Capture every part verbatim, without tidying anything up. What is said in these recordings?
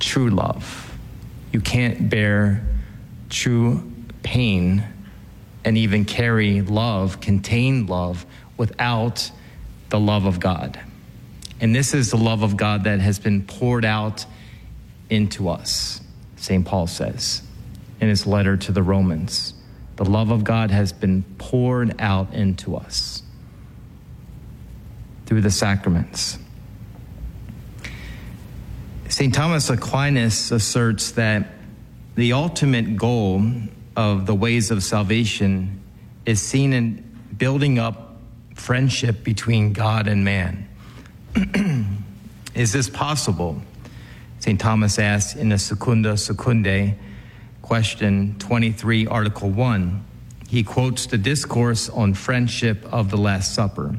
true love. You can't bear true pain and even carry love, contain love, without the love of God. And this is the love of God that has been poured out into us, Saint Paul says in his letter to the Romans. The love of God has been poured out into us through the sacraments. Saint Thomas Aquinas asserts that the ultimate goal of the ways of salvation is seen in building up friendship between God and man. Is this possible? Saint Thomas asks in the Secunda Secundae, question twenty-three, article one. He quotes the discourse on friendship of the Last Supper.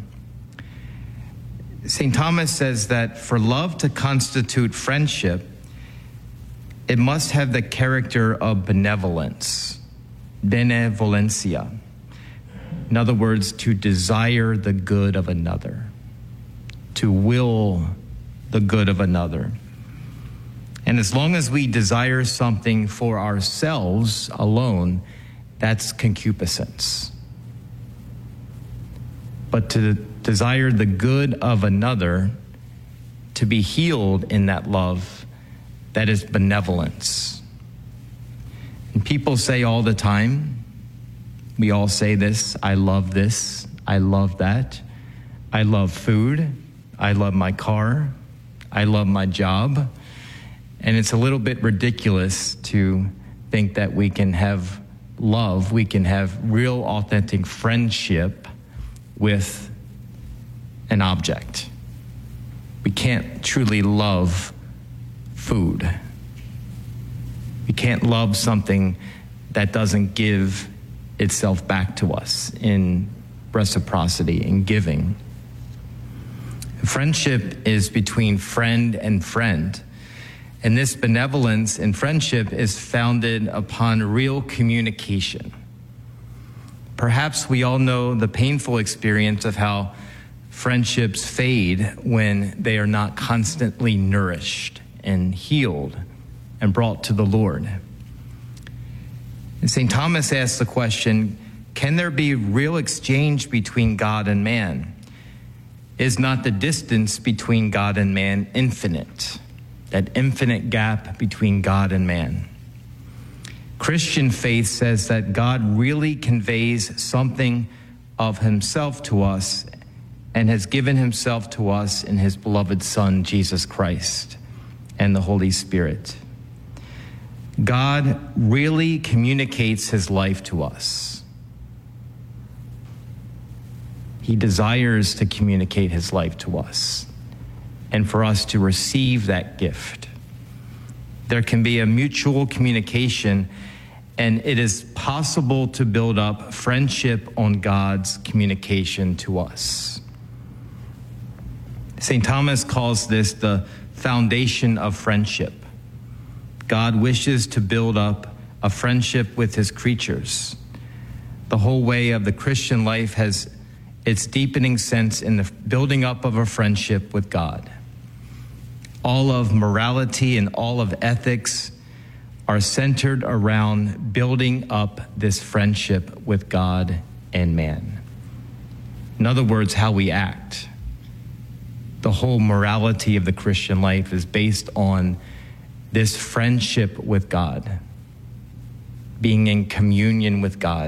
Saint Thomas says that for love to constitute friendship, it must have the character of benevolence, benevolencia. In other words, to desire the good of another, to will the good of another. And as long as we desire something for ourselves alone, that's concupiscence. But to desire the good of another, to be healed in that love, that is benevolence. And people say all the time, we all say this, I love this, I love that, I love food, I love my car, I love my job. And it's a little bit ridiculous to think that we can have love, we can have real authentic friendship with an object. We can't truly love food. We can't love something that doesn't give itself back to us in reciprocity, in giving. Friendship is between friend and friend. And this benevolence and friendship is founded upon real communication. Perhaps we all know the painful experience of how friendships fade when they are not constantly nourished and healed and brought to the Lord. And Saint Thomas asks the question, can there be real exchange between God and man? Is not the distance between God and man infinite? That infinite gap between God and man. Christian faith says that God really conveys something of himself to us and has given himself to us in his beloved Son, Jesus Christ, and the Holy Spirit. God really communicates his life to us. He desires to communicate his life to us, and for us to receive that gift. There can be a mutual communication, and it is possible to build up friendship on God's communication to us. Saint Thomas calls this the foundation of friendship. God wishes to build up a friendship with his creatures. The whole way of the Christian life has its deepening sense in the building up of a friendship with God. All of morality and all of ethics are centered around building up this friendship with God and man. In other words, how we act. The whole morality of the Christian life is based on this friendship with God, being in communion with God.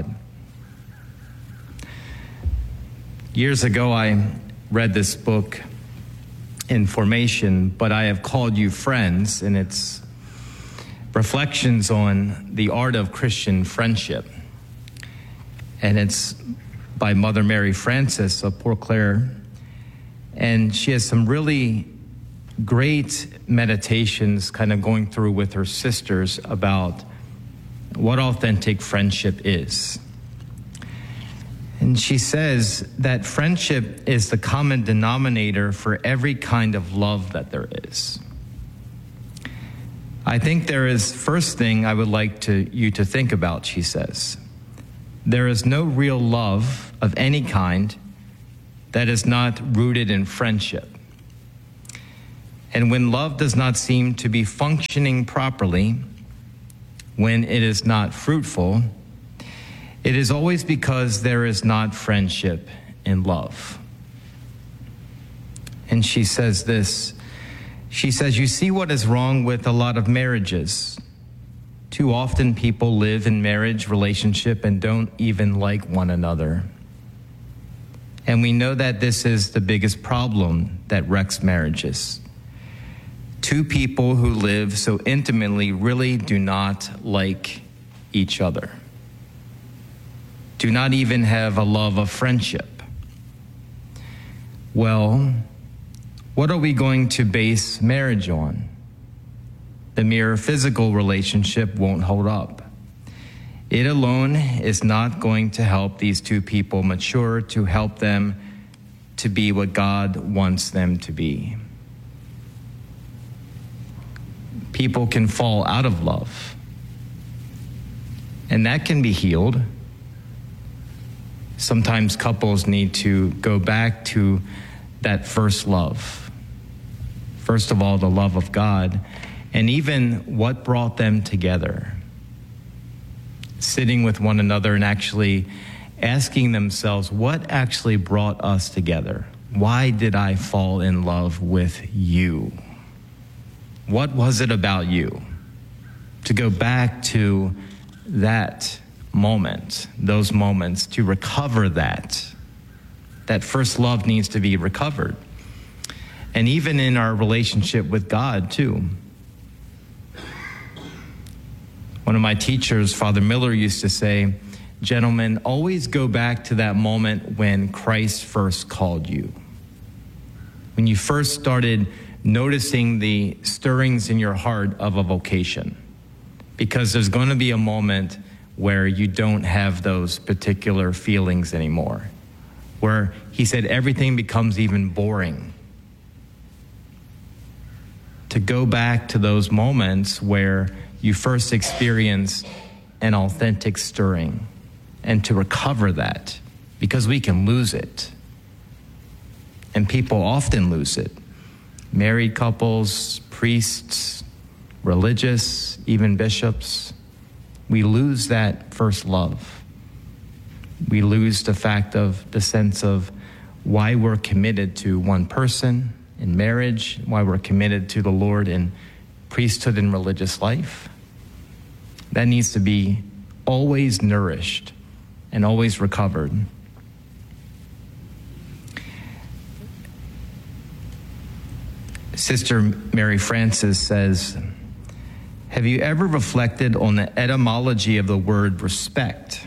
Years ago, I read this book in formation, But I Have Called You Friends, and it's reflections on the art of Christian friendship. And it's by Mother Mary Frances of Port Clare. And she has some really great meditations kind of going through with her sisters about what authentic friendship is. And she says that friendship is the common denominator for every kind of love that there is. I think there is, first thing I would like to you to think about, she says, there is no real love of any kind that is not rooted in friendship. And when love does not seem to be functioning properly, when it is not fruitful, it is always because there is not friendship in love. And she says this, she says, you see what is wrong with a lot of marriages. Too often people live in marriage relationship and don't even like one another. And we know that this is the biggest problem that wrecks marriages. Two people who live so intimately really do not like each other. Do not even have a love of friendship. Well, what are we going to base marriage on? The mere physical relationship won't hold up. It alone is not going to help these two people mature, to help them to be what God wants them to be. People can fall out of love, and that can be healed. Sometimes couples need to go back to that first love. First of all, the love of God, and even what brought them together. Sitting with one another and actually asking themselves, what actually brought us together? Why did I fall in love with you? What was it about you? To go back to that moment, those moments, to recover that. That first love needs to be recovered. And even in our relationship with God, too. One of my teachers, Father Miller, used to say, gentlemen, always go back to that moment when Christ first called you. When you first started noticing the stirrings in your heart of a vocation. Because there's going to be a moment where you don't have those particular feelings anymore. Where he said everything becomes even boring. To go back to those moments where you first experience an authentic stirring, and to recover that, because we can lose it. And people often lose it. Married couples, priests, religious, even bishops, we lose that first love. We lose the fact of the sense of why we're committed to one person in marriage, why we're committed to the Lord in priesthood and religious life. That needs to be always nourished and always recovered. Sister Mary Frances says, have you ever reflected on the etymology of the word respect?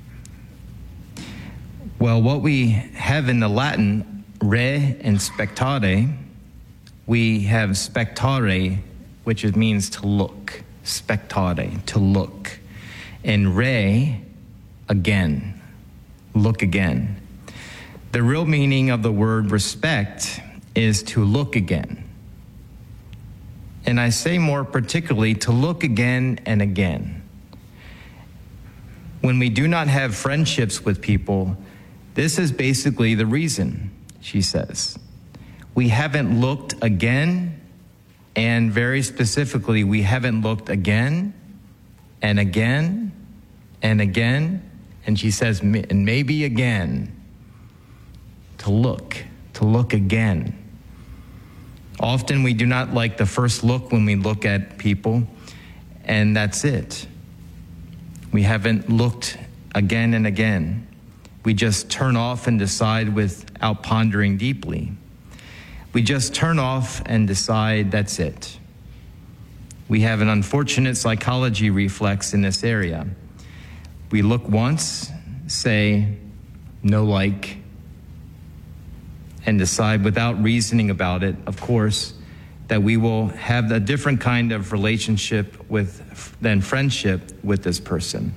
Well, what we have in the Latin, re and spectare, we have spectare, which it means to look. Spectare, to look. And re, again, look again. The real meaning of the word respect is to look again. And I say more particularly to look again and again. When we do not have friendships with people, this is basically the reason, she says. We haven't looked again, and very specifically, we haven't looked again and again and again, and she says, and maybe again, to look, to look again. Often we do not like the first look when we look at people, and that's it. We haven't looked again and again. We just turn off and decide without pondering deeply. We just turn off and decide that's it. We have an unfortunate psychology reflex in this area. We look once, say, no like, and decide without reasoning about it, of course, that we will have a different kind of relationship with than friendship with this person.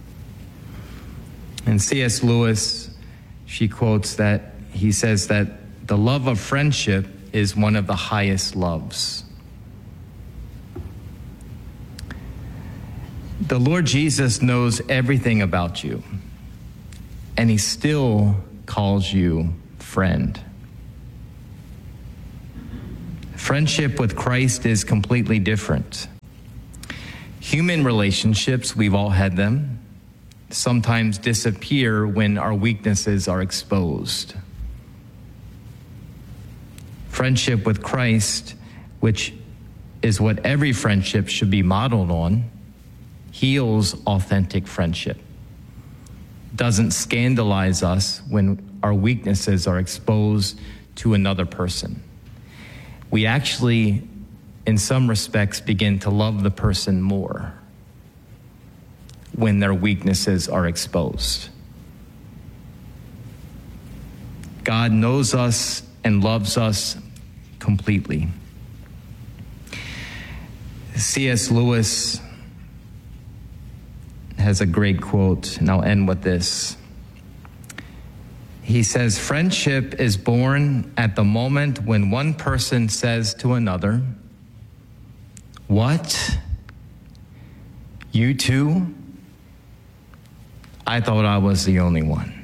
And C S Lewis, she quotes that, he says that the love of friendship is one of the highest loves. The Lord Jesus knows everything about you, and he still calls you friend. Friendship with Christ is completely different. Human relationships, we've all had them, sometimes disappear when our weaknesses are exposed. Friendship with Christ, which is what every friendship should be modeled on, heals authentic friendship, doesn't scandalize us when our weaknesses are exposed to another person. We actually, in some respects, begin to love the person more when their weaknesses are exposed. God knows us and loves us completely. C S Lewis has a great quote, and I'll end with this. He says, "Friendship is born at the moment when one person says to another, 'What? You too? I thought I was the only one.'"